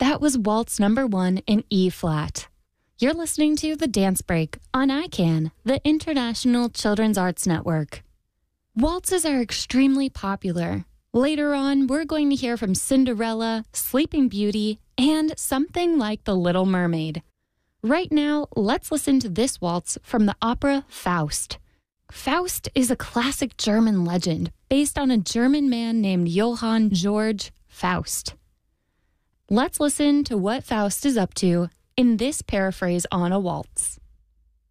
That was Waltz number 1 in E-flat. You're listening to The Dance Break on ICANN, the International Children's Arts Network. Waltzes are extremely popular. Later on, we're going to hear from Cinderella, Sleeping Beauty, and something like The Little Mermaid. Right now, let's listen to this waltz from the opera Faust. Faust is a classic German legend based on a German man named Johann Georg Faust. Let's listen to what Faust is up to in this paraphrase on a waltz.